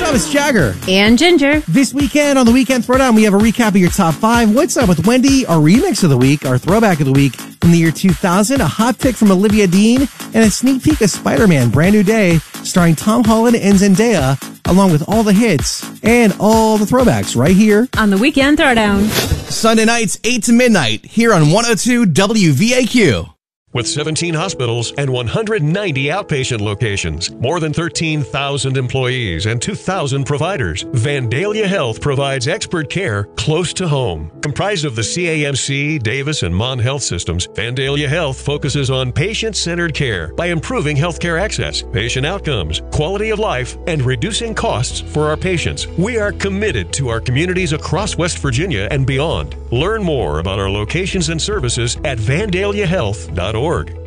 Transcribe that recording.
up? It's Jagger. And Ginger. This weekend on the Weekend Throwdown, we have a recap of your top 5. What's up with Wendy? Our remix of the week, our throwback of the week from the year 2000, a hot pick from Olivia Dean, and a sneak peek of Spider-Man Brand New Day, starring Tom Holland and Zendaya, along with all the hits and all the throwbacks right here on the Weekend Throwdown. Sunday nights, 8 to midnight, here on 102 WVAQ. With 17 hospitals and 190 outpatient locations, more than 13,000 employees and 2,000 providers, Vandalia Health provides expert care close to home. Comprised of the CAMC, Davis, and Mon Health systems, Vandalia Health focuses on patient-centered care by improving healthcare access, patient outcomes, quality of life, and reducing costs for our patients. We are committed to our communities across West Virginia and beyond. Learn more about our locations and services at vandaliahealth.org.